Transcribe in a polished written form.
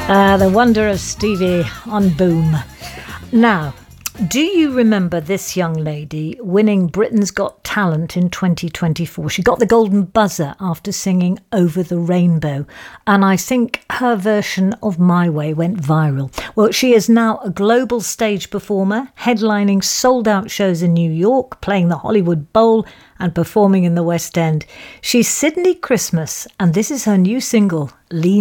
The Wonder of Stevie on Boom. Now, do you remember this young lady winning Britain's Got Talent in 2024? She got the golden buzzer after singing Over the Rainbow, and I think her version of My Way went viral. Well, she is now a global stage performer, headlining sold-out shows in New York, playing the Hollywood Bowl and performing in the West End. She's Sydney Christmas, and this is her new single, Lean